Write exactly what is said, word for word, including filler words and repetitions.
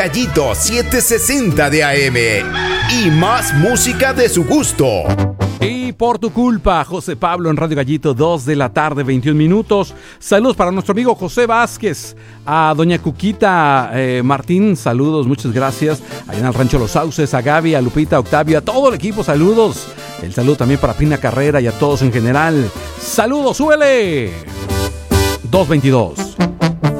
Gallito setecientos sesenta de A M y más música de su gusto. Y por tu culpa, José Pablo en Radio Gallito, dos de la tarde, veintiún minutos. Saludos para nuestro amigo José Vázquez, a doña Cuquita eh, Martín, saludos, muchas gracias. Allá en el Rancho Los Sauces, a Gaby, a Lupita, a Octavio, a todo el equipo, saludos. El saludo también para Pina Carrera y a todos en general. Saludos, súbele. dos veintidós.